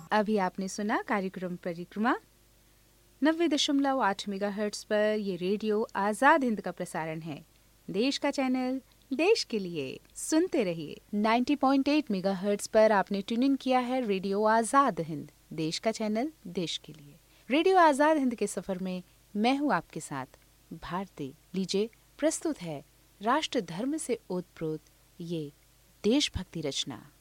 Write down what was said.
अभी आपने सुना कार्यक्रम परिक्रमा 90.8 मेगाहर्ट्ज पर। ये रेडियो आजाद हिंद का प्रसारण है। देश का चैनल, देश के लिए। सुनते रहिए। 90.8 मेगाहर्ट्ज पर आपने ट्यून इन किया है रेडियो आजाद हिंद, देश का चैनल, देश के लिए। रेडियो आजाद हिंद के सफर में मैं हूँ आपके साथ भारती। लीजिए, प्रस्तुत है राष्ट्र धर्म से ओतप्रोत ये देशभक्ति रचना।